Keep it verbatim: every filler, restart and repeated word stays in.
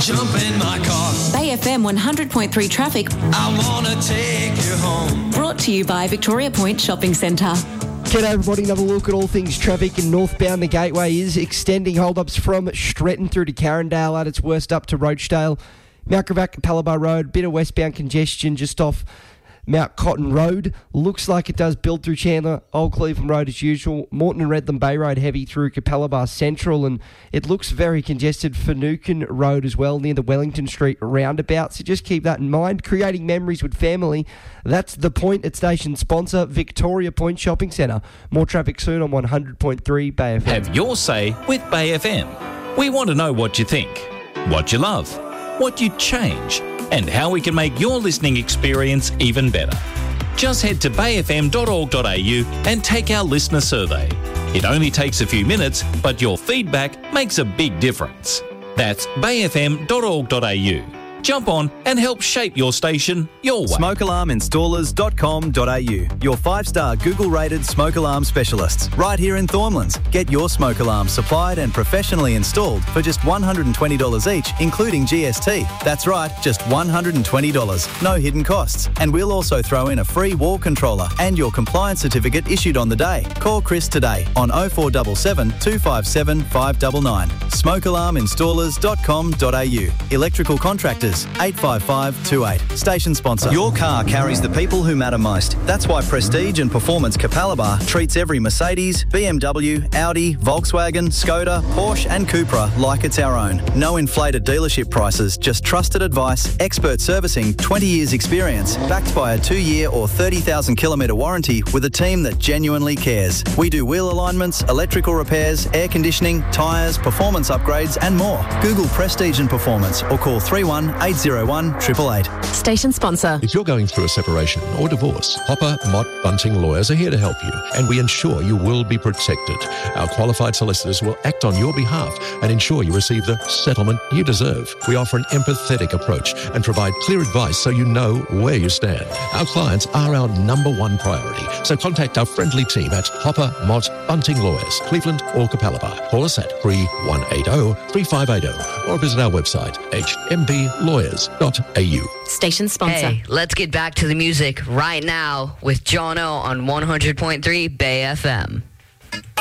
Jump in my car. Bay F M one hundred point three traffic. I want to take you home. Brought to you by Victoria Point Shopping Centre. G'day everybody, another look at all things traffic. And northbound the Gateway is extending hold-ups from Stretton through to Carindale at its worst up to Rochdale. Mount Gravatt, Capalaba Road, bit of westbound congestion just off Mount Cotton Road. Looks like it does build through Chandler. Old Cleveland Road as usual. Morton and Redland Bay Road heavy through Capalaba Central, and it looks very congested. Finucane Road as well near the Wellington Street roundabout. So just keep that in mind. Creating memories with family. That's the point at station sponsor, Victoria Point Shopping Centre. More traffic soon on one hundred point three Bay F M. Have your say with Bay F M. We want to know what you think, what you love, what you'd change, and how we can make your listening experience even better. Just head to bay f m dot org dot a u and take our listener survey. It only takes a few minutes, but your feedback makes a big difference. That's bay f m dot org dot a u. Jump on and help shape your station your way. smoke alarm installers dot com dot a u. Your five-star Google-rated smoke alarm specialists. Right here in Thornlands. Get your smoke alarm supplied and professionally installed for just one hundred twenty dollars each, including G S T. That's right, just one hundred twenty dollars. No hidden costs. And we'll also throw in a free wall controller and your compliance certificate issued on the day. Call Chris today on oh four seven seven, two five seven, five nine nine. smoke alarm installers dot com dot a u. Electrical contractors, eight five five two eight. Station sponsor. Your car carries the people who matter most. That's why Prestige and Performance Capalaba treats every Mercedes, B M W, Audi, Volkswagen, Skoda, Porsche and Cupra like it's our own. No inflated dealership prices, just trusted advice, expert servicing, twenty years experience, backed by a two-year or thirty thousand kilometre warranty with a team that genuinely cares. We do wheel alignments, electrical repairs, air conditioning, tyres, performance upgrades and more. Google Prestige and Performance or call three one eight zero one, eight eight eight. Station sponsor. If you're going through a separation or divorce, Hopper, Mott, Bunting Lawyers are here to help you, and we ensure you will be protected. Our qualified solicitors will act on your behalf and ensure you receive the settlement you deserve. We offer an empathetic approach and provide clear advice so you know where you stand. Our clients are our number one priority, so contact our friendly team at Hopper, Mott, Bunting Lawyers, Cleveland or Capalaba. Call us at three one eight zero, three five eight zero or visit our website, h m b lawyers dot a u. Station sponsor. Hey, let's get back to the music right now with John O on one hundred point three Bay F M.